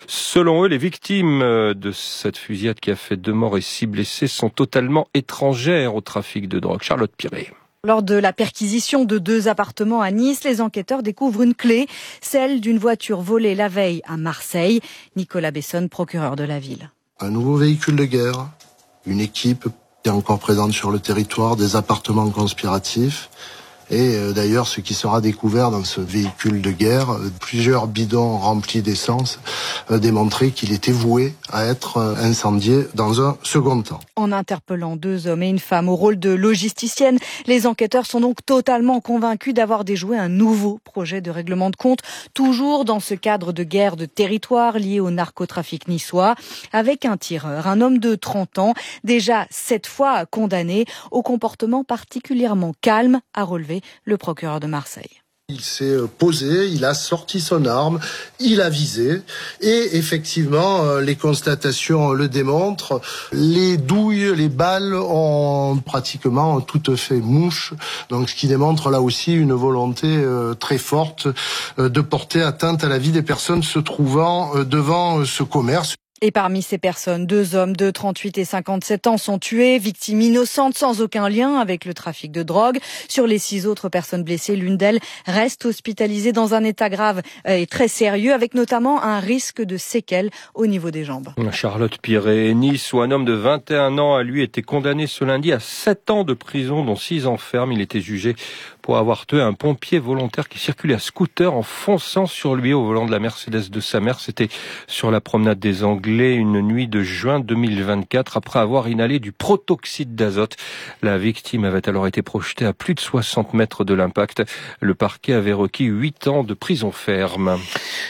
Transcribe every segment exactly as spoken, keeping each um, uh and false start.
Selon eux, les victimes de cette fusillade qui a fait deux morts et six blessés sont totalement étrangères au trafic de drogue. Charlotte Piré. Lors de la perquisition de deux appartements à Nice, les enquêteurs découvrent une clé, celle d'une voiture volée la veille à Marseille. Nicolas Besson, procureur de la ville. Un nouveau véhicule de guerre, une équipe qui est encore présente sur le territoire, des appartements conspiratifs. Et euh, d'ailleurs, ce qui sera découvert dans ce véhicule de guerre, euh, plusieurs bidons remplis d'essence, euh, démontraient qu'il était voué à être euh, incendié dans un second temps. En interpellant deux hommes et une femme au rôle de logisticienne, les enquêteurs sont donc totalement convaincus d'avoir déjoué un nouveau projet de règlement de compte, toujours dans ce cadre de guerre de territoire lié au narcotrafic niçois, avec un tireur, un homme de trente ans, déjà sept fois condamné au comportement particulièrement calme, a relevé le procureur de Marseille. Il s'est posé, il a sorti son arme, il a visé et effectivement les constatations le démontrent. Les douilles, les balles ont pratiquement toutes fait mouche, donc ce qui démontre là aussi une volonté très forte de porter atteinte à la vie des personnes se trouvant devant ce commerce. Et parmi ces personnes, deux hommes de trente-huit et cinquante-sept ans sont tués, victimes innocentes sans aucun lien avec le trafic de drogue. Sur les six autres personnes blessées, l'une d'elles reste hospitalisée dans un état grave et très sérieux, avec notamment un risque de séquelles au niveau des jambes. Charlotte Piré, Nice, où un homme de vingt et un ans a lui été condamné ce lundi à sept ans de prison, dont six ans ferme. Il était jugé pour avoir tué un pompier volontaire qui circulait à scooter en fonçant sur lui au volant de la Mercedes de sa mère. C'était sur la promenade des Anglais, une nuit de juin deux mille vingt-quatre, après avoir inhalé du protoxyde d'azote. La victime avait alors été projetée à plus de soixante mètres de l'impact. Le parquet avait requis huit ans de prison ferme.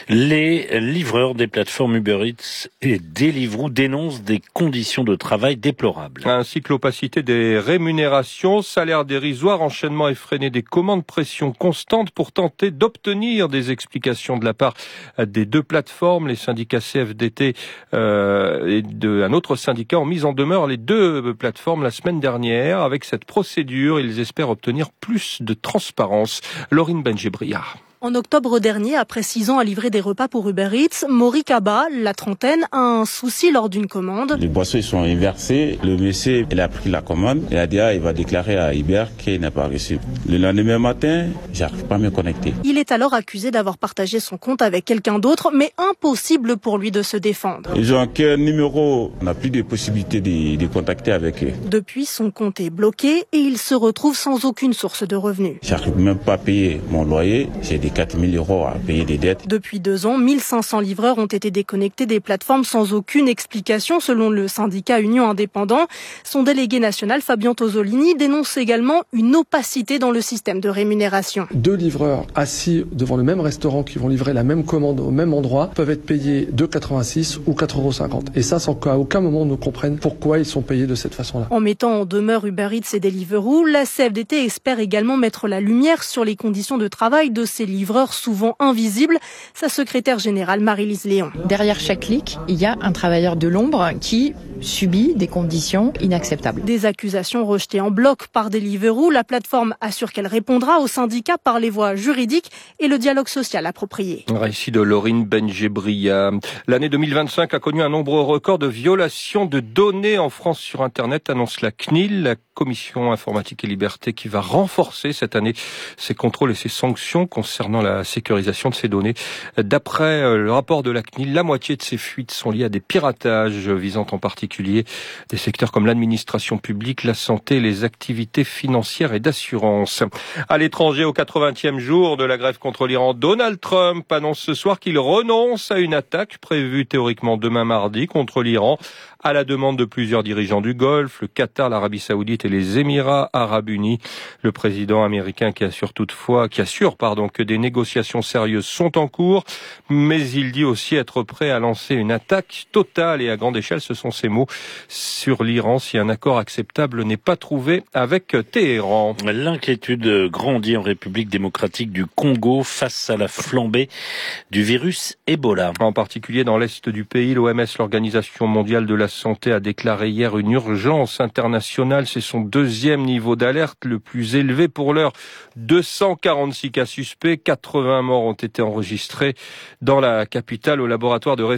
Les livreurs des plateformes Uber Eats et Deliveroo dénoncent des conditions de travail déplorables. Ainsi que l'opacité des rémunérations, salaire dérisoire, enchaînement effréné des commandes, pression constante pour tenter d'obtenir des explications de la part des deux plateformes. Les syndicats C F D T euh, et de, un autre syndicat ont mis en demeure les deux plateformes la semaine dernière. Avec cette procédure, ils espèrent obtenir plus de transparence. Laurine Benjebria. En octobre dernier, après six ans à livrer des repas pour Uber Eats, Maury Kaba, la trentaine, a un souci lors d'une commande. Les boissons ils sont inversées. Le monsieur il a pris la commande. Il a dit ah, il va déclarer à Uber qu'il n'a pas reçu. Le lendemain matin, j'arrive pas à me connecter. Il est alors accusé d'avoir partagé son compte avec quelqu'un d'autre, mais impossible pour lui de se défendre. Ils ont qu'un numéro. On n'a plus de possibilité de, de contacter avec eux. Depuis, son compte est bloqué et il se retrouve sans aucune source de revenus. J'arrive même pas à payer mon loyer. J'ai des quatre mille euros à payer des dettes. Depuis deux ans, mille cinq cents livreurs ont été déconnectés des plateformes sans aucune explication, selon le syndicat Union Indépendant. Son délégué national, Fabien Tosolini, dénonce également une opacité dans le système de rémunération. Deux livreurs assis devant le même restaurant qui vont livrer la même commande au même endroit peuvent être payés deux euros quatre-vingt-six ou quatre euros cinquante. Et ça, sans qu'à aucun moment on ne comprenne pourquoi ils sont payés de cette façon-là. En mettant en demeure Uber Eats et Deliveroo, la C F D T espère également mettre la lumière sur les conditions de travail de ces livreurs souvent invisibles. Sa secrétaire générale, Marie-Lise Léon. Derrière chaque clic, il y a un travailleur de l'ombre qui subit des conditions inacceptables. Des accusations rejetées en bloc par Deliveroo. La plateforme assure qu'elle répondra aux syndicats par les voies juridiques et le dialogue social approprié. Récit de Laurine Benjebria. L'année deux mille vingt-cinq a connu un nombre record de violations de données en France sur Internet, annonce la C N I L, la Commission informatique et liberté, qui va renforcer cette année ses contrôles et ses sanctions concernant la sécurisation de ces données. D'après le rapport de la C N I L, la moitié de ces fuites sont liées à des piratages visant en particulier des secteurs comme l'administration publique, la santé, les activités financières et d'assurance. À l'étranger, au quatre-vingtième jour de la grève contre l'Iran, Donald Trump annonce ce soir qu'il renonce à une attaque prévue théoriquement demain mardi contre l'Iran, à la demande de plusieurs dirigeants du Golfe, le Qatar, l'Arabie Saoudite et les Émirats Arabes Unis. Le président américain qui assure toutefois, qui assure, pardon, que des négociations sérieuses sont en cours, mais il dit aussi être prêt à lancer une attaque totale et à grande échelle, ce sont ses mots, sur l'Iran si un accord acceptable n'est pas trouvé avec Téhéran. L'inquiétude grandit en République démocratique du Congo face à la flambée du virus Ebola. En particulier dans l'est du pays, l'O M S, l'Organisation mondiale de la santé, a déclaré hier une urgence internationale. C'est son deuxième niveau d'alerte, le plus élevé pour l'heure. deux cent quarante-six cas suspects, quatre-vingts morts ont été enregistrés dans la capitale au laboratoire de référence